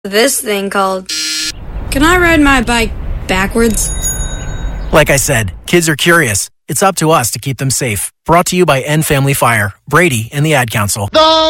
this thing called... Can I ride my bike backwards? Like I said, kids are curious. It's up to us to keep them safe. Brought to you by End Family Fire, Brady, and the Ad Council.